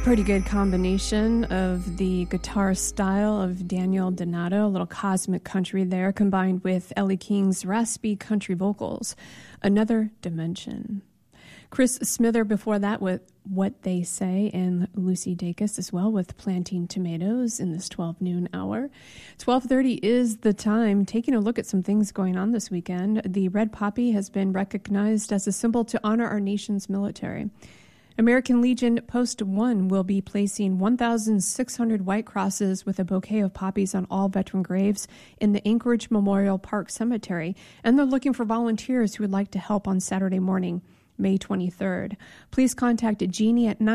Pretty good combination of the guitar style of Daniel Donato, a little cosmic country there, combined with Ellie King's raspy country vocals. Another dimension. Chris Smither before that with What They Say, and Lucy Dacus as well with Planting Tomatoes in this 12 noon hour. 12:30 is the time. Taking a look at some things going on this weekend. The red poppy has been recognized as a symbol to honor our nation's military. American Legion Post 1 will be placing 1,600 white crosses with a bouquet of poppies on all veteran graves in the Anchorage Memorial Park Cemetery, and they're looking for volunteers who would like to help on Saturday morning, May 23rd. Please contact Jeannie at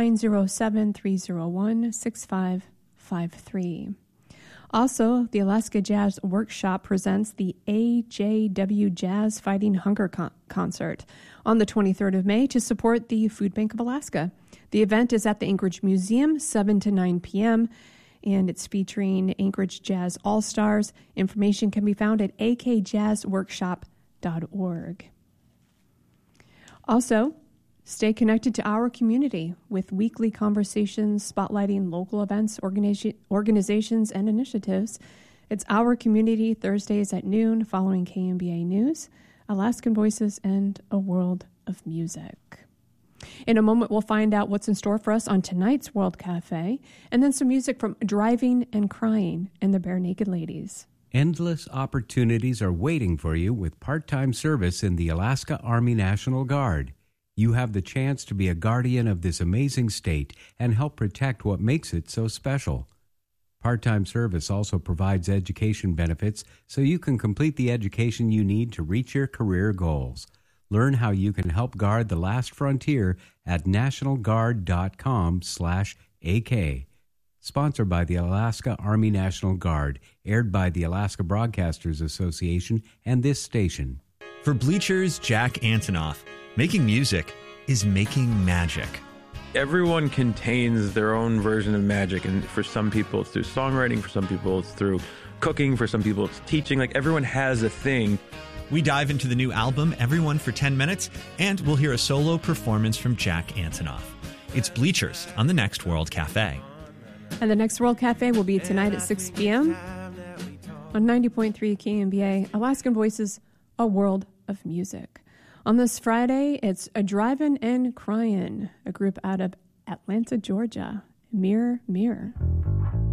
907-301-6553. Also, the Alaska Jazz Workshop presents the AJW Jazz Fighting Hunger Concert on the 23rd of May to support the Food Bank of Alaska. The event is at the Anchorage Museum, 7 to 9 p.m., and it's featuring Anchorage Jazz All-Stars. Information can be found at akjazzworkshop.org. Also, stay connected to our community with weekly conversations spotlighting local events, organizations, and initiatives. It's Our Community Thursdays at noon following KMBA News, Alaskan Voices, and A World of Music. In a moment, we'll find out what's in store for us on tonight's World Cafe, and then some music from Driving and Crying and the Bare Naked Ladies. Endless opportunities are waiting for you with part-time service in the Alaska Army National Guard. You have the chance to be a guardian of this amazing state and help protect what makes it so special. Part-time service also provides education benefits so you can complete the education you need to reach your career goals. Learn how you can help guard the last frontier at nationalguard.com/AK. Sponsored by the Alaska Army National Guard, aired by the Alaska Broadcasters Association and this station. For Bleachers, Jack Antonoff, making music is making magic. Everyone contains their own version of magic, and for some people it's through songwriting, for some people it's through cooking, for some people it's teaching. Like, everyone has a thing. We dive into the new album, Everyone for 10 Minutes, and we'll hear a solo performance from Jack Antonoff. It's Bleachers on the next World Cafe. And the next World Cafe will be tonight at 6 p.m. on 90.3 KMBA, Alaskan Voices, A World of Music. On this Friday, it's a Drivin' and Cryin', a group out of Atlanta, Georgia. Mirror, Mirror.